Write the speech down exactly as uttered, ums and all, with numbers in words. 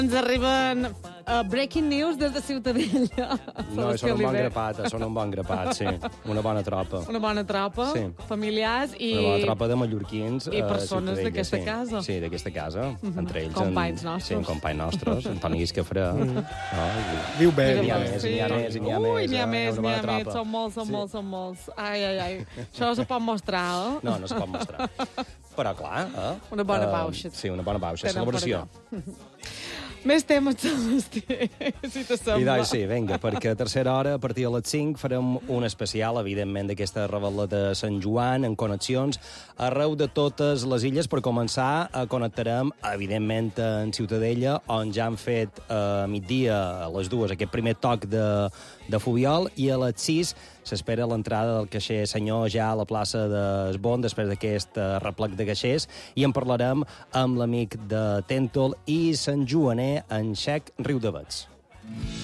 Ens arriben uh, breaking news des de Ciutadella. No, són un bon grapat, són un bon grapat, sí. Una bona tropa. Una bona tropa, sí. Familiars i... Una bona tropa de mallorquins. I persones d'aquesta sí. casa. Sí, d'aquesta casa. Mm -hmm. Entre ells... Companys en... nostres. Sí, companys nostres. Antoni Guiscafrà. Mm -hmm. no, i... Viu bé. N'hi ha més, n'hi ha més, n'hi ha més. Ui, n'hi ha més, n'hi ha més. Són molts, són sí. molts, són molts. Ai, ai, ai. Això no se pot mostrar, eh? No, no se pot mostrar. Però, clar... Eh? Una bona uh, pauxa. Sí, una bona pauxa. Celebració. Més temes de l'estiu, si te sembla. I doncs sí, vinga, perquè a tercera hora, a partir de les cinc, farem un especial, evidentment, d'aquesta rebel·la de Sant Joan, en connexions arreu de totes les illes. Per començar, connectarem, evidentment, en Ciutadella, on ja han fet a migdia, a les dues, aquest primer toc de, de Fubiol, i a les sis s'espera l'entrada del caixer senyor ja a la plaça d'Esbon, després d'aquest replec de caixers, i en parlarem amb l'amic de Tèntol i Sant Joaner, en Xec Riudavets.